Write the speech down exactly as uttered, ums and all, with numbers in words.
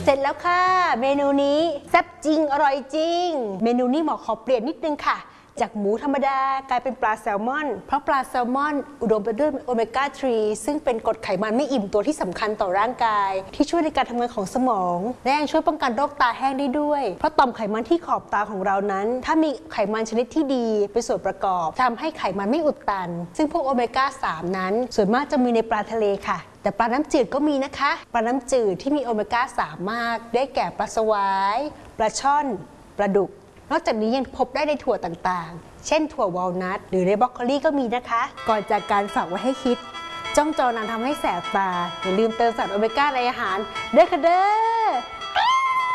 เสร็จแล้วค่ะเมนูนี้แซ่บจริงอร่อยจริงเมนูนี้หมอขอเปลี่ยนนิดนึงค่ะจากหมูธรรมดากลายเป็นปลาแซลมอนเพราะปลาแซลมอนอุดมไปด้วยโอเมก้าสามซึ่งเป็นกรดไขมันไม่อิ่มตัวที่สำคัญต่อร่างกายที่ช่วยในการทำงานของสมองและยังช่วยป้องกันโรคตาแห้งได้ด้วยเพราะต่อมไขมันที่ขอบตาของเรานั้นถ้ามีไขมันชนิดที่ดีเป็นส่วนประกอบทำให้ไขมันไม่อุดตันซึ่งพวกโอเมก้าสามนั้นส่วนมากจะมีในปลาทะเลค่ะแต่ปลาน้ำจืดก็มีนะคะปลาน้ำจืดที่มีโอเมก้าสามมากได้แก่ปลาสวายปลาช่อนปลาดุกนอกจากนี้ยังพบได้ในถั่วต่างๆเช่นถั่ววอลนัทหรือในบรอกโคลีก็มีนะคะก่อนจากการฝากไว้ให้คิดจ้องจอนานทำให้แสบตาอย่าลืมเติมสารโอเมก้าในอาหารเด้อค่ะเด้อ